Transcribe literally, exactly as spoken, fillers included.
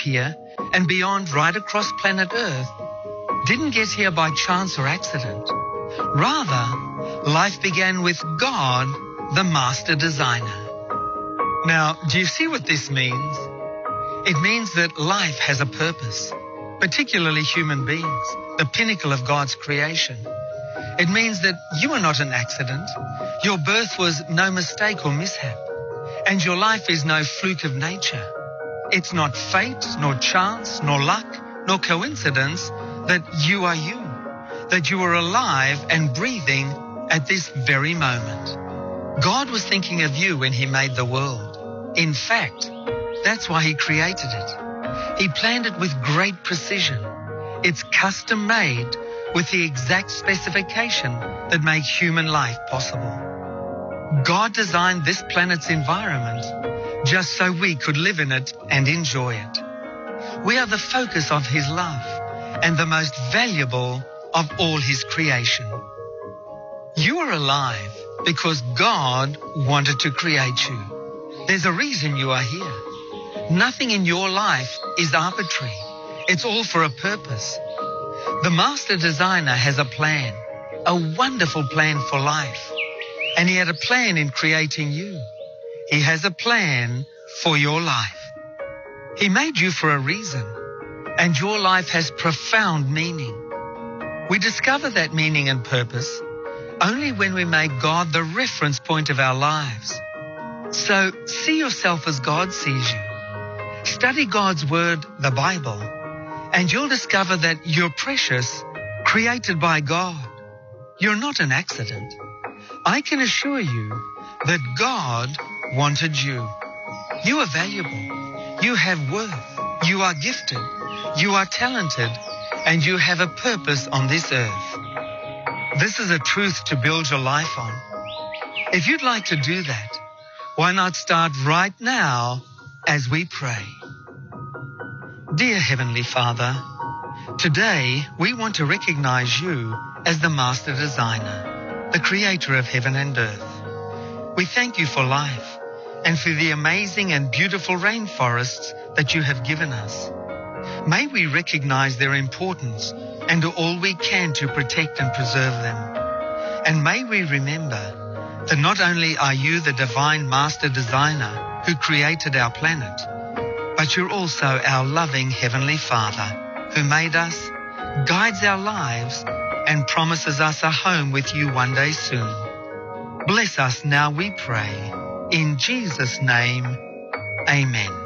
here and beyond right across planet Earth didn't get here by chance or accident. Rather, life began with God, the master designer. Now, do you see what this means? It means that life has a purpose, particularly human beings, the pinnacle of God's creation. It means that you are not an accident. Your birth was no mistake or mishap. And your life is no fluke of nature. It's not fate, nor chance, nor luck, nor coincidence that you are you, that you are alive and breathing at this very moment. God was thinking of you when He made the world. In fact, that's why He created it. He planned it with great precision. It's custom made with the exact specification that make human life possible. God designed this planet's environment just so we could live in it and enjoy it. We are the focus of His love and the most valuable of all His creation. You are alive because God wanted to create you. There's a reason you are here. Nothing in your life is arbitrary. It's all for a purpose. The master designer has a plan, a wonderful plan for life. And He had a plan in creating you. He has a plan for your life. He made you for a reason, and your life has profound meaning. We discover that meaning and purpose only when we make God the reference point of our lives. So see yourself as God sees you. Study God's Word, the Bible, and you'll discover that you're precious, created by God. You're not an accident. I can assure you that God wanted you. You are valuable. You have worth. You are gifted. You are talented. And you have a purpose on this earth. This is a truth to build your life on. If you'd like to do that, why not start right now as we pray? Dear Heavenly Father, today we want to recognize you as the master designer, the creator of heaven and earth. We thank you for life and for the amazing and beautiful rainforests that you have given us. May we recognize their importance and do all we can to protect and preserve them. And may we remember that not only are you the divine master designer who created our planet, but you're also our loving Heavenly Father who made us, guides our lives, and promises us a home with you one day soon. Bless us now, we pray. In Jesus' name, amen.